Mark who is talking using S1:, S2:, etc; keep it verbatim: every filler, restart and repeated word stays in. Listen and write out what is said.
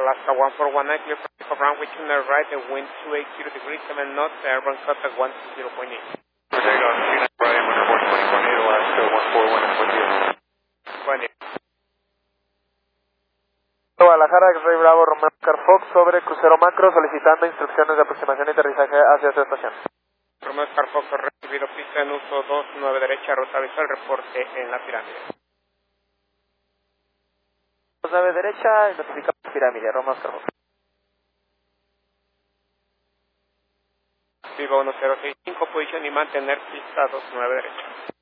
S1: Alaska one four one nine, clear for runway two nine right, the wind two eighty degrees, seven knots, airborne contact one two zero point eight.
S2: There you go, two nine right, report twenty point eight, Alaska one four one nine, with you.
S1: Buen día.
S3: Guadalajara, X-Ray Bravo, Romeo Oscar Fox, sobre crucero macro, solicitando instrucciones de aproximación y aterrizaje hacia su estación.
S1: Romeo Oscar Fox, recibido pista en uso dos nueve derecha, ruta visual, reporte en la pirámide.
S3: dos nueve derecha, notificamos pirámide, Romeo Oscar Fox.
S1: Viva uno cero seis cinco, posición y mantener pista dos nueve derecha.